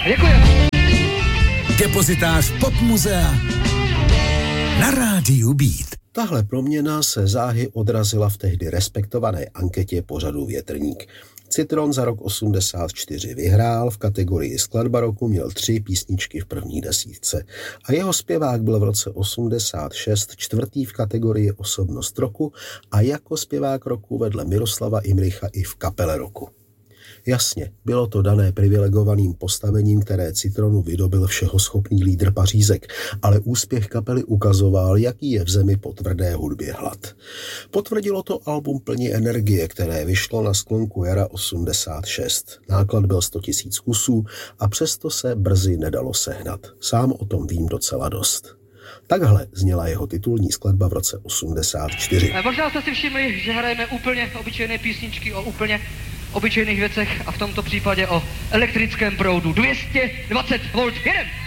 Děkuji. Depozitář Popmuzea na rádiu Beat. Tahle proměna se záhy odrazila v tehdy respektované anketě pořadu Větrník. Citron za rok 84 vyhrál, v kategorii skladba roku měl 3 písničky v první desítce a jeho zpěvák byl v roce 86 čtvrtý v kategorii osobnost roku a jako zpěvák roku vedle Miroslava Imricha i v kapele roku. Jasně, bylo to dané privilegovaným postavením, které Citronu vydobil všehoschopný lídr Pařízek, ale úspěch kapely ukazoval, jaký je v zemi po tvrdé hudbě hlad. Potvrdilo to album Plní energie, které vyšlo na sklonku jara 86. Náklad byl 100 000 kusů a přesto se brzy nedalo sehnat. Sám o tom vím docela dost. Takhle zněla jeho titulní skladba v roce 84. Možná jste si všimli, že hrajeme úplně obyčejné písničky o úplně obyčejných věcech a v tomto případě o elektrickém proudu. 220 volt, jeden!